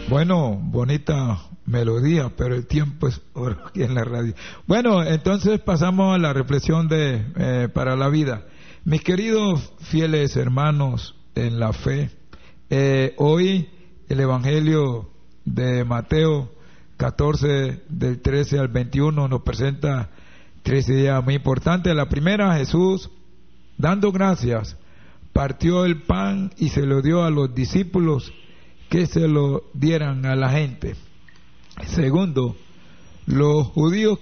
Bueno, bonita melodía, pero el tiempo es oro aquí en la radio. Bueno, entonces pasamos a la reflexión para la vida. Mis queridos fieles hermanos en la fe, hoy el Evangelio de Mateo 14, del 13 al 21, nos presenta 3 ideas muy importantes. La primera, Jesús, dando gracias, partió el pan y se lo dio a los discípulos que se lo dieran a la gente. Segundo, los judíos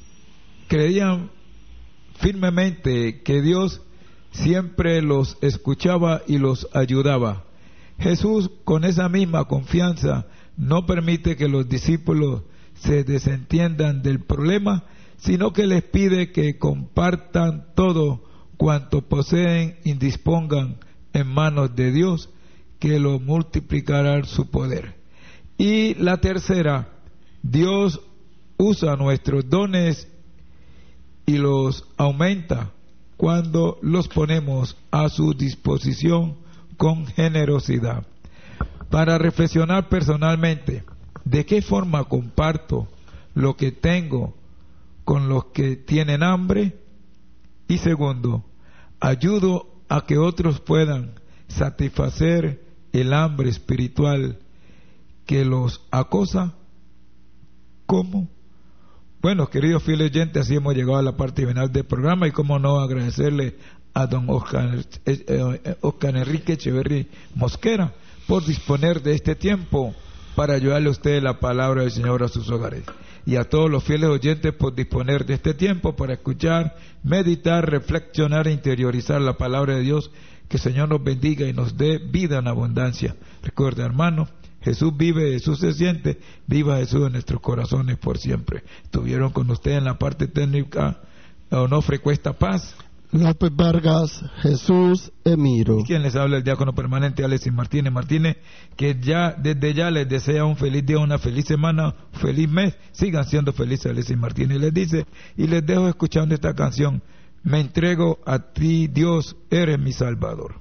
creían firmemente que Dios siempre los escuchaba y los ayudaba. Jesús, con esa misma confianza, no permite que los discípulos se desentiendan del problema, sino que les pide que compartan todo cuanto poseen y dispongan en manos de Dios, que lo multiplicará su poder. Y la tercera, Dios usa nuestros dones y los aumenta cuando los ponemos a su disposición con generosidad. Para reflexionar personalmente, ¿de qué forma comparto lo que tengo con los que tienen hambre? Y segundo, ¿ayudo a que otros puedan satisfacer el hambre espiritual que los acosa? ¿Cómo? Bueno, queridos fieles oyentes, así hemos llegado a la parte final del programa, y cómo no agradecerle a don Oscar Enrique Echeverry Mosquera por disponer de este tiempo para ayudarle a ustedes la palabra del Señor a sus hogares, y a todos los fieles oyentes por disponer de este tiempo para escuchar, meditar, reflexionar e interiorizar la palabra de Dios. Que el Señor nos bendiga y nos dé vida en abundancia. Recuerda, hermano, Jesús vive, Jesús se siente, viva Jesús en nuestros corazones por siempre. Estuvieron con usted en la parte técnica Onofre Cuesta Paz, López Vargas, Jesús Emiro. y quien les habla, el diácono permanente Alexis Martínez, que ya desde ya les desea un feliz día, una feliz semana, un feliz mes. Sigan siendo felices. Alexis Martínez les dice, y les dejo escuchando esta canción: Me entrego a ti, Dios, eres mi Salvador.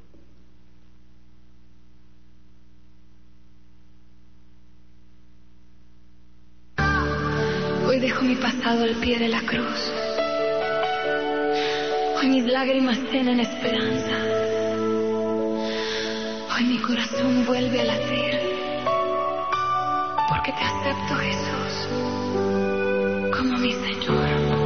Hoy dejo mi pasado al pie de la cruz. Hoy mis lágrimas tienen esperanza. Hoy mi corazón vuelve a latir. Porque te acepto, Jesús, como mi Señor.